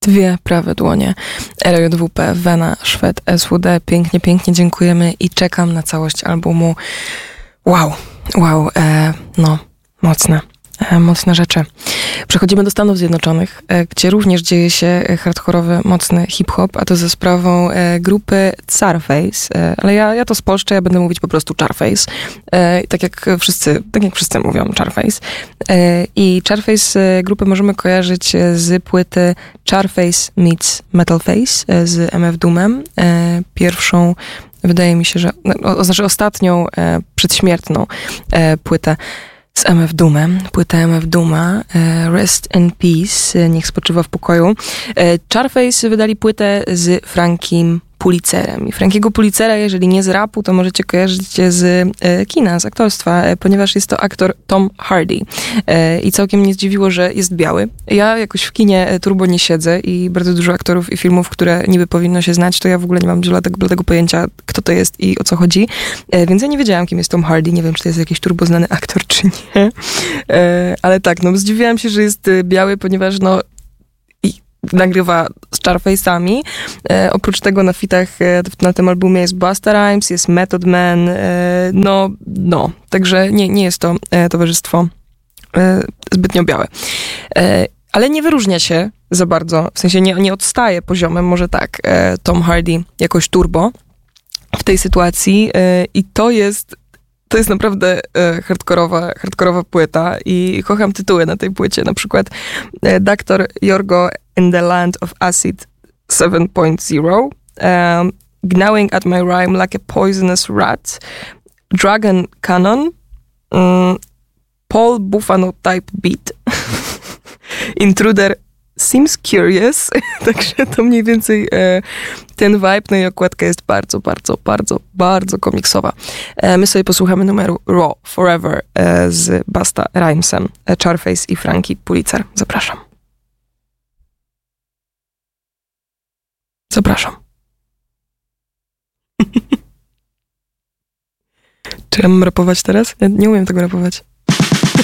Dwie prawe dłonie. RJWP, Wena, Szwed, SWD. Pięknie, pięknie dziękujemy i czekam na całość albumu. Wow, no, mocne rzeczy. Przechodzimy do Stanów Zjednoczonych, gdzie również dzieje się hardkorowy, mocny hip-hop, a to za sprawą grupy Czarface, ale ja to spolszczę, ja będę mówić po prostu Czarface, tak jak wszyscy mówią Czarface. I Czarface grupę możemy kojarzyć z płyty Czarface meets Metal Face z MF Doomem, pierwszą, wydaje mi się, że ostatnią przedśmiertną płytę z MF Doomem, płyta MF Dooma, Rest in Peace, niech spoczywa w pokoju. Czarface wydali płytę z Frankiem Pulitzerem. I Frankiego Pulitzera, jeżeli nie z rapu, to możecie kojarzyć z kina, z aktorstwa, ponieważ jest to aktor Tom Hardy. I całkiem mnie zdziwiło, że jest biały. Ja jakoś w kinie turbo nie siedzę i bardzo dużo aktorów i filmów, które niby powinno się znać, to ja w ogóle nie mam bladego pojęcia, kto to jest i o co chodzi. Więc ja nie wiedziałam, kim jest Tom Hardy. Nie wiem, czy to jest jakiś turbo znany aktor, czy nie. Ale tak, zdziwiłam się, że jest biały, ponieważ nagrywa z Czarface'ami. Oprócz tego na fitach na tym albumie jest Busta Rhymes, jest Method Man. Także nie jest to towarzystwo zbytnio białe. Ale nie wyróżnia się za bardzo, w sensie nie odstaje poziomem, może tak, Tom Hardy jakoś turbo w tej sytuacji i to jest naprawdę hardkorowa płyta i kocham tytuły na tej płycie, na przykład Dr. Yorgo in the Land of Acid 7.0, Gnawing at my rhyme like a poisonous rat, Dragon Cannon, Paul Buffano type beat, Intruder seems curious, także to mniej więcej ten vibe, no i okładka jest bardzo komiksowa. My sobie posłuchamy numeru Raw Forever z Busta Rhymesem, Czarface i Frankie Pulitzer. Zapraszam. Czy ja mam rapować teraz? Ja nie umiem tego rapować.